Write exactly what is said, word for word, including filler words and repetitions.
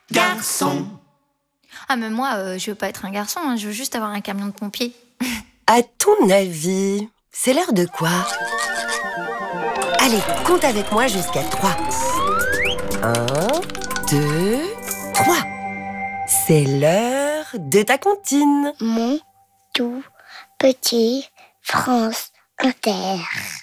garçon. Ah mais moi, euh, je veux pas être un garçon, hein, je veux juste avoir un camion de pompier. À ton avis, c'est l'heure de quoi? Allez, compte avec moi jusqu'à trois. Un, deux, trois. C'est l'heure de ta comptine. Mon tout petit France Inter.